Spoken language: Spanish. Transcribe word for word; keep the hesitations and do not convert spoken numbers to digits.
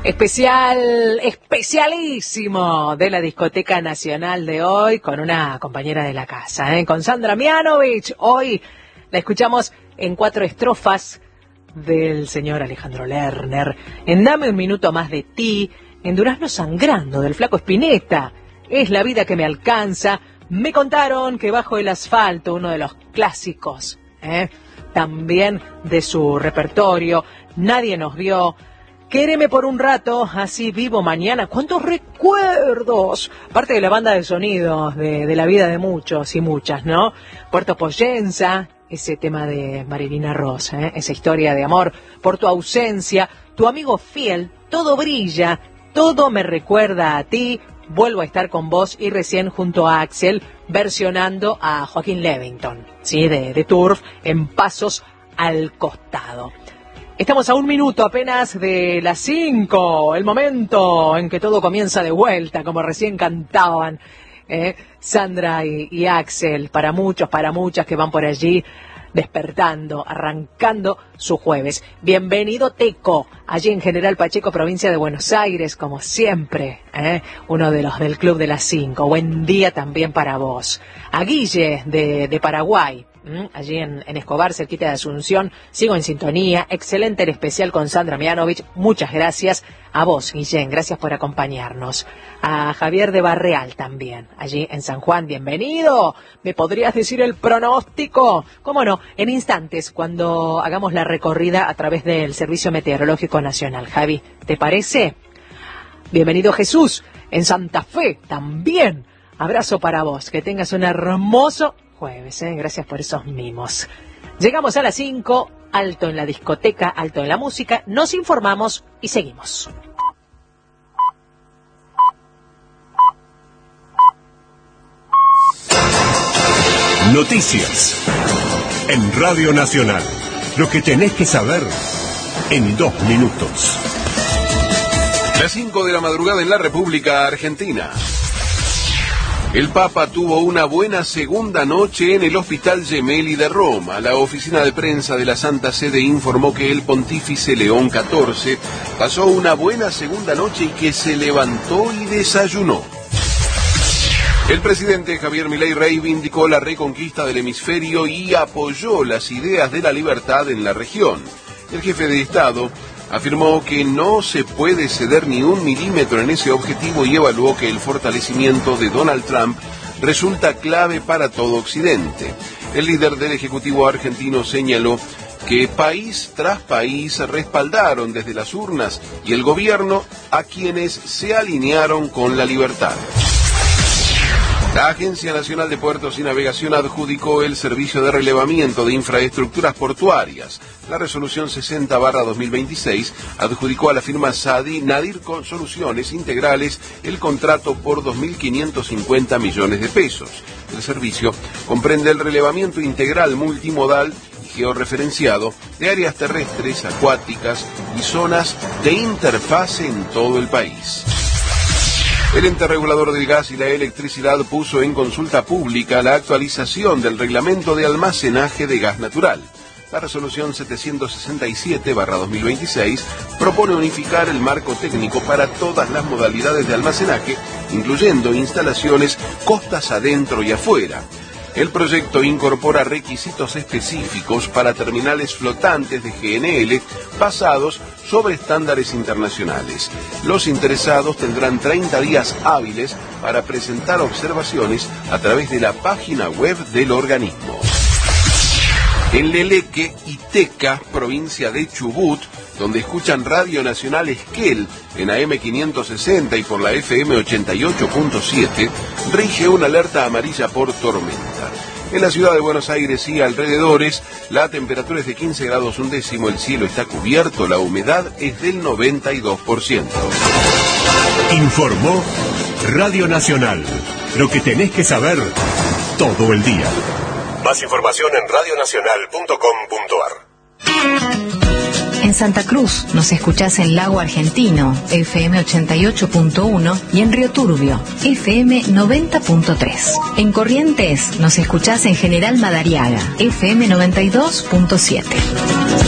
Especial, especialísimo de la Discoteca Nacional de hoy con una compañera de la casa, ¿eh? Con Sandra Mianovich. Hoy la escuchamos en cuatro estrofas del señor Alejandro Lerner, en Dame un minuto más de ti, en Durazno sangrando del Flaco Spinetta, Es la vida que me alcanza, Me contaron que bajo el asfalto, uno de los clásicos, ¿eh? También de su repertorio, Nadie nos vio, Quéreme por un rato, así vivo mañana. ¡Cuántos recuerdos! Parte de la banda de sonidos de, de la vida de muchos y muchas, ¿no? Puerto Poyenza, ese tema de Marilina Rosa, ¿eh? Esa historia de amor. Por tu ausencia, Tu amigo fiel, Todo brilla, Todo me recuerda a ti, Vuelvo a estar con vos, y recién junto a Axel versionando a Joaquín Levington, ¿sí? De, de Turf, En pasos al costado. Estamos a un minuto apenas de las cinco, el momento en que todo comienza de vuelta, como recién cantaban ¿eh? Sandra y, y Axel, para muchos, para muchas que van por allí despertando, arrancando su jueves. Bienvenido Teco, allí en General Pacheco, provincia de Buenos Aires, como siempre, ¿eh? Uno de los del Club de las Cinco. Buen día también para vos. A Guille de, de Paraguay. ¿Mm? Allí en, en Escobar, cerquita de Asunción, sigo en sintonía. Excelente el especial con Sandra Mianovich. Muchas gracias a vos, Guillén, gracias por acompañarnos. A Javier de Barreal también, allí en San Juan, bienvenido. ¿Me podrías decir el pronóstico? ¿Cómo no? En instantes, cuando hagamos la recorrida a través del Servicio Meteorológico Nacional. Javi, ¿te parece? Bienvenido Jesús, en Santa Fe también. Abrazo para vos, que tengas un hermoso jueves, ¿eh? Gracias por esos mimos. Llegamos a las cinco, alto en la discoteca, alto en la música, nos informamos y seguimos. Noticias en Radio Nacional. Lo que tenés que saber en dos minutos. Las cinco de la madrugada en la República Argentina. El Papa tuvo una buena segunda noche en el Hospital Gemelli de Roma. La oficina de prensa de la Santa Sede informó que el pontífice León catorce pasó una buena segunda noche y que se levantó y desayunó. El presidente Javier Milei reivindicó la reconquista del hemisferio y apoyó las ideas de la libertad en la región. El jefe de Estado afirmó que no se puede ceder ni un milímetro en ese objetivo y evaluó que el fortalecimiento de Donald Trump resulta clave para todo Occidente. El líder del Ejecutivo argentino señaló que país tras país respaldaron desde las urnas y el gobierno a quienes se alinearon con la libertad. La Agencia Nacional de Puertos y Navegación adjudicó el servicio de relevamiento de infraestructuras portuarias. La resolución sesenta barra dos mil veintiséis adjudicó a la firma Sadi Nadir con Soluciones Integrales el contrato por dos mil quinientos cincuenta millones de pesos. El servicio comprende el relevamiento integral multimodal y georreferenciado de áreas terrestres, acuáticas y zonas de interfase en todo el país. El ente regulador del gas y la electricidad puso en consulta pública la actualización del reglamento de almacenaje de gas natural. La resolución setecientos sesenta y siete barra dos mil veintiséis propone unificar el marco técnico para todas las modalidades de almacenaje, incluyendo instalaciones costas adentro y afuera. El proyecto incorpora requisitos específicos para terminales flotantes de G N L basados sobre estándares internacionales. Los interesados tendrán treinta días hábiles para presentar observaciones a través de la página web del organismo. En Leleque y Teca, provincia de Chubut, donde escuchan Radio Nacional Esquel en A M quinientos sesenta y por la F M ochenta y ocho punto siete, rige una alerta amarilla por tormenta. En la ciudad de Buenos Aires y alrededores, la temperatura es de quince grados un décimo, el cielo está cubierto, la humedad es del noventa y dos por ciento. Informó Radio Nacional. Lo que tenés que saber todo el día. Más información en radio nacional punto com punto ar. En Santa Cruz nos escuchás en Lago Argentino, F M ochenta y ocho punto uno, y en Río Turbio, F M noventa punto tres. En Corrientes nos escuchás en General Madariaga, F M noventa y dos punto siete.